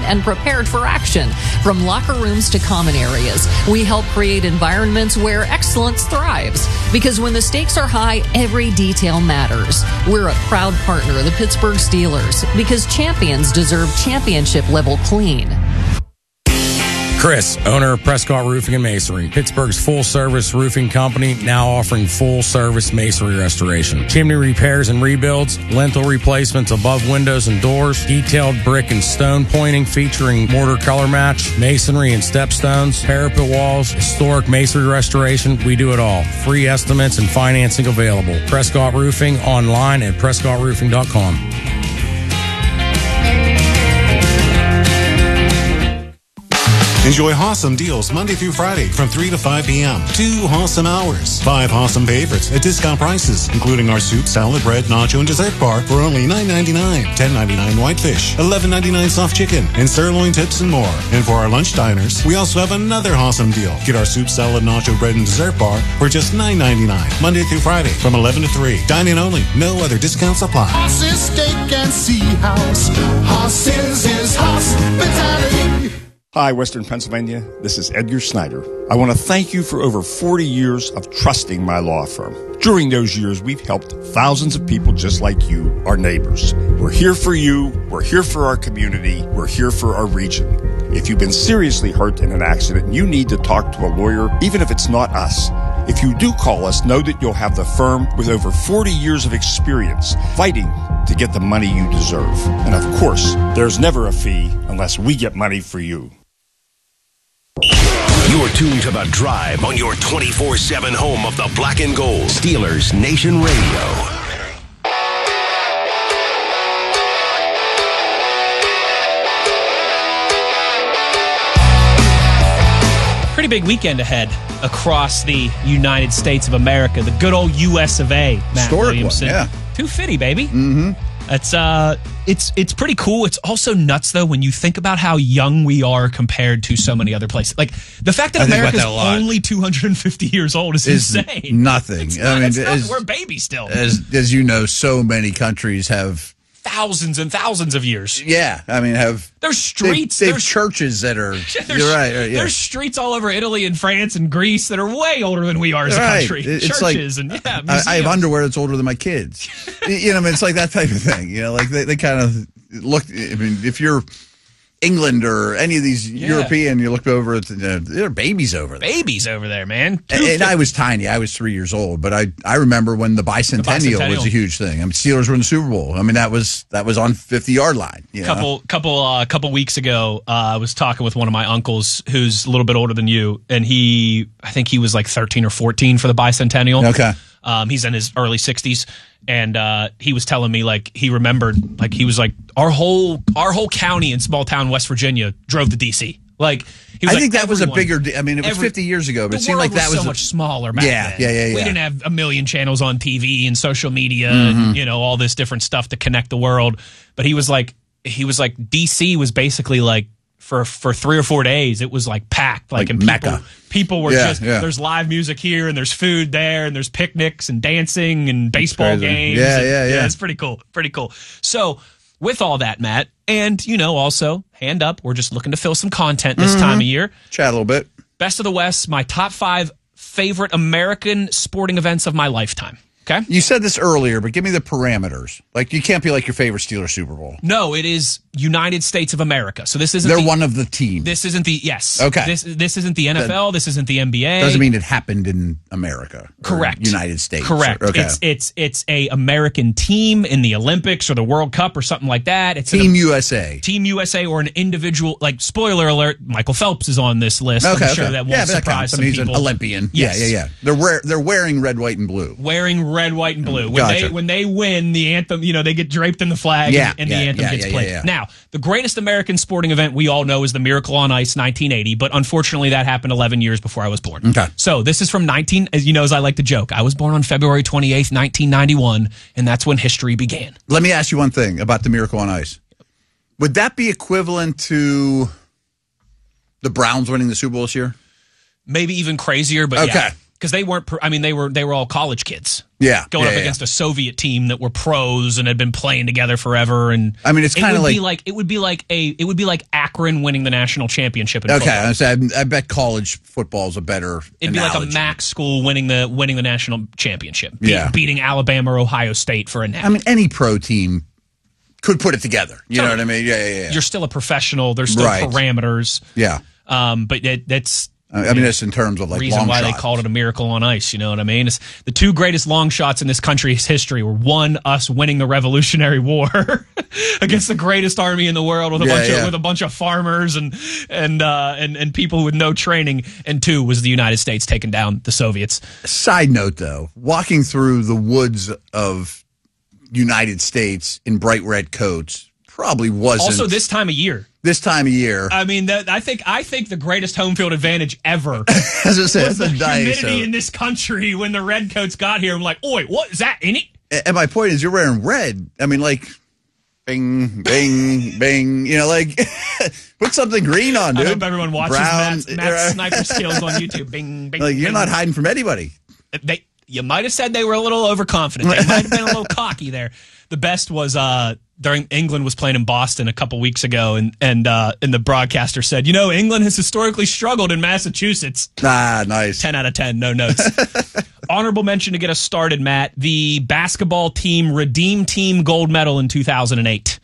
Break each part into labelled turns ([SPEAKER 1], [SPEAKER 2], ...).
[SPEAKER 1] and prepared for action. From locker rooms to common areas, we help create environments where excellence thrives. Because when the stakes are high, every detail matters. We're a proud partner of the Pittsburgh Steelers because champions deserve championship-level clean.
[SPEAKER 2] Chris, owner of Prescott Roofing and Masonry, Pittsburgh's full-service roofing company, now offering full-service masonry restoration, chimney repairs and rebuilds, lintel replacements above windows and doors, detailed brick and stone pointing featuring mortar color match, masonry and stepstones, parapet walls, historic masonry restoration. We do it all. Free estimates and financing available. Prescott Roofing online at prescottroofing.com.
[SPEAKER 3] Enjoy awesome deals Monday through Friday from 3 to 5 p.m. 2 awesome hours. 5 awesome favorites at discount prices, including our soup, salad, bread, nacho, and dessert bar for only $9.99. $10.99 whitefish, $11.99 soft chicken, and sirloin tips and more. And for our lunch diners, we also have another awesome deal. Get our soup, salad, nacho, bread, and dessert bar for just $9.99. Monday through Friday from 11 to 3. Dine-in only. No other discounts apply.
[SPEAKER 4] Hoss's Steak and Sea House. Hoss's is hospitality.
[SPEAKER 5] Hi, Western Pennsylvania. This is Edgar Snyder. I want to thank you for over 40 years of trusting my law firm. During those years, we've helped thousands of people just like you, our neighbors. We're here for you. We're here for our community. We're here for our region. If you've been seriously hurt in an accident, you need to talk to a lawyer, even if it's not us. If you do call us, know that you'll have the firm with over 40 years of experience fighting to get the money you deserve. And of course, there's never a fee unless we get money for you.
[SPEAKER 6] You're tuned to The Drive on your 24/7 home of the Black and Gold. Steelers Nation Radio.
[SPEAKER 7] Pretty big weekend ahead across the United States of America. The good old U.S. of A. Matt
[SPEAKER 8] Historic
[SPEAKER 7] Williamson.
[SPEAKER 8] one, yeah.
[SPEAKER 7] 250, baby.
[SPEAKER 8] Mm-hmm.
[SPEAKER 7] It's pretty cool. It's also nuts, though, when you think about how young we are compared to so many other places. Like, the fact that America's only 250 years old is insane.
[SPEAKER 8] Nothing.
[SPEAKER 7] We're babies still.
[SPEAKER 8] As you know, so many countries have
[SPEAKER 7] thousands and thousands of years.
[SPEAKER 8] Yeah,
[SPEAKER 7] there's streets.
[SPEAKER 8] They've churches that are. You're right. Yeah.
[SPEAKER 7] There's streets all over Italy and France and Greece that are way older than we are as a country.
[SPEAKER 8] It's
[SPEAKER 7] churches
[SPEAKER 8] like,
[SPEAKER 7] and
[SPEAKER 8] I have underwear that's older than my kids. It's like that type of thing. Like they kind of look. If you're England or any of these European, you look over at there are babies over there.
[SPEAKER 7] Babies over there, man.
[SPEAKER 8] And I was tiny. I was 3 years old, but I remember when the bicentennial was a huge thing. Steelers were in the Super Bowl. That was on 50-yard line.
[SPEAKER 7] Couple weeks ago, I was talking with one of my uncles who's a little bit older than you, and I think he was like 13 or 14 for the bicentennial.
[SPEAKER 8] Okay.
[SPEAKER 7] He's in his early 60s, and he was telling me he remembered he was our whole county in small town West Virginia drove to DC. I
[SPEAKER 8] think that was a bigger. It was 50 years ago, but it seemed like that was
[SPEAKER 7] so much smaller back then.
[SPEAKER 8] Yeah.
[SPEAKER 7] We didn't have a million channels on TV and social media and all this different stuff to connect the world. But he was like DC was basically for 3 or 4 days, it was packed, and
[SPEAKER 8] Mecca.
[SPEAKER 7] People were there's live music here, and there's food there, and there's picnics and dancing and baseball games.
[SPEAKER 8] Yeah.
[SPEAKER 7] It's pretty cool. So with all that, Matt, and also hand up, we're just looking to fill some content this time of year.
[SPEAKER 8] Chat a little bit.
[SPEAKER 7] Best of the West, my top 5 favorite American sporting events of my lifetime. Okay.
[SPEAKER 8] You said this earlier, but give me the parameters. You can't be your favorite Steelers Super Bowl.
[SPEAKER 7] No, it is United States of America. So this isn't.
[SPEAKER 8] They're one of the teams.
[SPEAKER 7] This isn't the yes.
[SPEAKER 8] Okay.
[SPEAKER 7] This isn't the NFL. This isn't the NBA.
[SPEAKER 8] Doesn't mean it happened in America.
[SPEAKER 7] Correct.
[SPEAKER 8] United States.
[SPEAKER 7] Correct.
[SPEAKER 8] Okay.
[SPEAKER 7] It's a American team in the Olympics or the World Cup or something like that. It's
[SPEAKER 8] Team USA.
[SPEAKER 7] Team USA or an individual. Spoiler alert: Michael Phelps is on this list.
[SPEAKER 8] Okay.
[SPEAKER 7] I'm sure that won't surprise some
[SPEAKER 8] he's
[SPEAKER 7] people.
[SPEAKER 8] An Olympian.
[SPEAKER 7] Yes.
[SPEAKER 8] Yeah. They're wearing red, white, and blue.
[SPEAKER 7] Wearing red, white, and blue. When they win the anthem, they get draped in the flag and the anthem gets played.
[SPEAKER 8] Yeah.
[SPEAKER 7] Now, the greatest American sporting event we all know is the Miracle on Ice 1980, but unfortunately that happened 11 years before I was born.
[SPEAKER 8] Okay.
[SPEAKER 7] So this is from as I like to joke, I was born on February 28th, 1991, and that's when history began.
[SPEAKER 8] Let me ask you one thing about the Miracle on Ice. Would that be equivalent to the Browns winning the Super Bowl this year?
[SPEAKER 7] Maybe even crazier, but
[SPEAKER 8] okay.
[SPEAKER 7] Yeah. because they weren't. They were all college kids.
[SPEAKER 8] Yeah,
[SPEAKER 7] going up against a Soviet team that were pros and had been playing together forever. And
[SPEAKER 8] it's kind of
[SPEAKER 7] it would be like Akron winning the national championship. In football.
[SPEAKER 8] I bet college football is a better.
[SPEAKER 7] It'd
[SPEAKER 8] analogy.
[SPEAKER 7] be like a MAC school winning the national championship. Beating Alabama or Ohio State for a NAC.
[SPEAKER 8] Any pro team could put it together. You know what I mean? Yeah.
[SPEAKER 7] You're still a professional. There's still parameters.
[SPEAKER 8] Yeah.
[SPEAKER 7] But that's.
[SPEAKER 8] That's in terms of
[SPEAKER 7] reason
[SPEAKER 8] long
[SPEAKER 7] why
[SPEAKER 8] shots.
[SPEAKER 7] They called it a miracle on ice. You know what I mean? It's the two greatest long shots in this country's history were one, us winning the Revolutionary War against the greatest army in the world with a bunch of farmers and people with no training, and two was the United States taking down the Soviets.
[SPEAKER 8] Side note, though, walking through the woods of United States in bright red coats probably wasn't.
[SPEAKER 7] Also, this time of year. I think the greatest home field advantage ever
[SPEAKER 8] As I said,
[SPEAKER 7] was the humidity in this country when the redcoats got here. I'm like, oi, what is that in it?
[SPEAKER 8] And my point is, you're wearing red. Bing, bing, bing. Put something green on, dude.
[SPEAKER 7] I hope everyone watches Matt's sniper skills on YouTube. Bing, bing.
[SPEAKER 8] You're not hiding from anybody.
[SPEAKER 7] You might have said they were a little overconfident. They might have been a little cocky there. The best was during England was playing in Boston a couple weeks ago, and the broadcaster said, England has historically struggled in Massachusetts.
[SPEAKER 8] Ah, nice.
[SPEAKER 7] 10 out of 10, no notes. Honorable mention to get us started, Matt. The basketball team Redeem Team gold medal in 2008.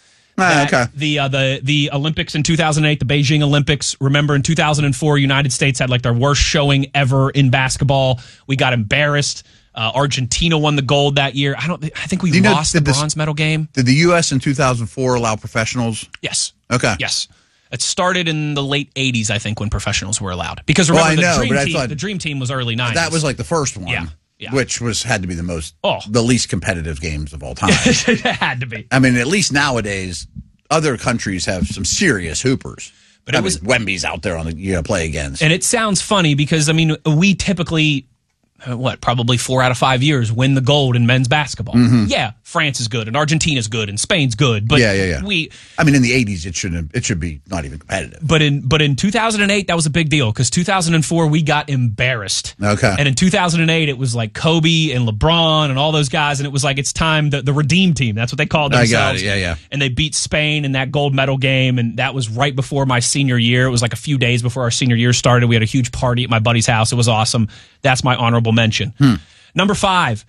[SPEAKER 8] Okay.
[SPEAKER 7] The Olympics in 2008, the Beijing Olympics. Remember, in 2004, United States had their worst showing ever in basketball. We got embarrassed. Argentina won the gold that year. I think we lost the bronze medal game.
[SPEAKER 8] Did the U.S. in 2004 allow professionals?
[SPEAKER 7] Yes.
[SPEAKER 8] Okay.
[SPEAKER 7] Yes. It started in the late 80s, I think, when professionals were allowed. Because remember, the Dream Team was early 90s.
[SPEAKER 8] That was the first one.
[SPEAKER 7] Yeah.
[SPEAKER 8] Which had to be the least competitive games of all time.
[SPEAKER 7] It had to be.
[SPEAKER 8] At least nowadays, other countries have some serious hoopers. But Wemby's out there on the play against.
[SPEAKER 7] And it sounds funny because we typically probably 4 out of 5 years win the gold in men's basketball. Mm-hmm. Yeah, France is good and Argentina's good and Spain's good, but we
[SPEAKER 8] in the 80s it should be not even competitive.
[SPEAKER 7] But in 2008 that was a big deal because 2004 we got embarrassed.
[SPEAKER 8] Okay.
[SPEAKER 7] And in 2008 it was Kobe and LeBron and all those guys, and it was it's time the Redeem Team. That's what they called themselves.
[SPEAKER 8] I got it. Yeah.
[SPEAKER 7] And they beat Spain in that gold medal game, and that was right before my senior year. It was a few days before our senior year started. We had a huge party at my buddy's house. It was awesome. That's my honorable mention. Number 5,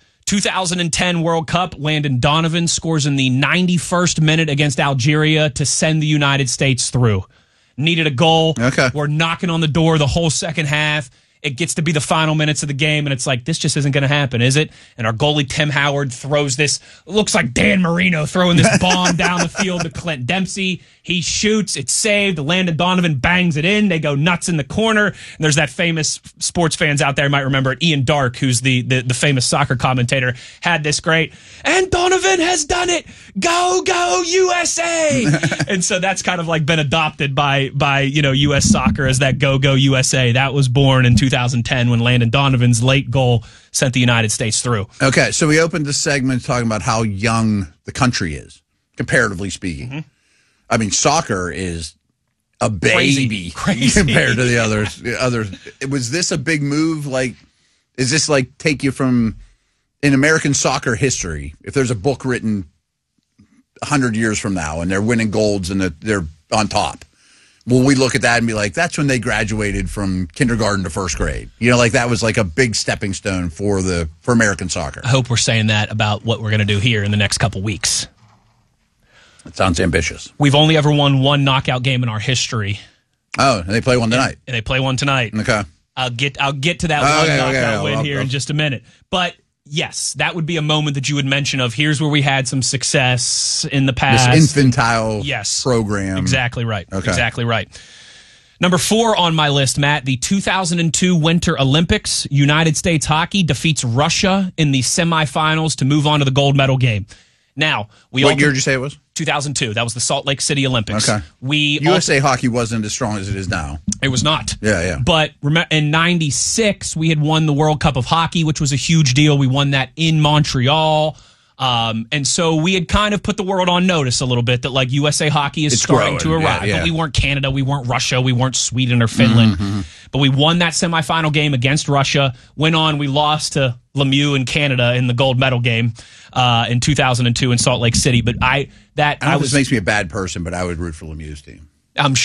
[SPEAKER 7] 2010 World Cup. Landon Donovan scores in the 91st minute against Algeria to send the United States through. Needed a goal.
[SPEAKER 8] Okay.
[SPEAKER 7] We're knocking on the door the whole second half. It gets to be the final minutes of the game, and it's this just isn't going to happen, is it? And our goalie, Tim Howard, throws this, looks like Dan Marino throwing this bomb down the field to Clint Dempsey. He shoots, it's saved. Landon Donovan bangs it in. They go nuts in the corner. And there's that famous, sports fans out there might remember it, Ian Dark, who's the famous soccer commentator, had this great, and Donovan has done it! Go, go, USA! And so that's kind of been adopted by U.S. soccer as that go, go, USA. That was born in 2010 when Landon Donovan's late goal sent the United States through.
[SPEAKER 8] Okay, so we opened the segment talking about how young the country is, comparatively speaking. Mm-hmm. Soccer is a baby
[SPEAKER 7] crazy.
[SPEAKER 8] Compared to the others. Was this a big move? Is this take you from in American soccer history? If there's a book written 100 years from now and they're winning golds and they're on top, will we look at that and be that's when they graduated from kindergarten to first grade? That was a big stepping stone for American soccer.
[SPEAKER 7] I hope we're saying that about what we're going to do here in the next couple weeks.
[SPEAKER 8] It sounds ambitious.
[SPEAKER 7] We've only ever won one knockout game in our history.
[SPEAKER 8] Oh, and they play one tonight.
[SPEAKER 7] And they play one tonight.
[SPEAKER 8] Okay.
[SPEAKER 7] I'll get to that one knockout win here in just a minute. But yes, that would be a moment that you would mention of here's where we had some success in the past.
[SPEAKER 8] This infantile program.
[SPEAKER 7] Exactly right.
[SPEAKER 8] Okay.
[SPEAKER 7] Exactly right. Number 4 on my list, Matt, the 2002 Winter Olympics. United States hockey defeats Russia in the semifinals to move on to the gold medal game. Now,
[SPEAKER 8] what year did you say it was?
[SPEAKER 7] 2002. That was the Salt Lake City Olympics.
[SPEAKER 8] Okay. USA hockey wasn't as strong as it is now.
[SPEAKER 7] It was not.
[SPEAKER 8] Yeah.
[SPEAKER 7] But in 96, we had won the World Cup of Hockey, which was a huge deal. We won that in Montreal. And so we had kind of put the world on notice a little bit that like USA Hockey is starting to arrive. But we weren't Canada, we weren't Russia, we weren't Sweden or Finland. But we won that semifinal game against Russia. Went on, we lost to Lemieux in Canada in the gold medal game in 2002 in Salt Lake City. But this makes me a bad person, but I would root for Lemieux's team. I'm sure.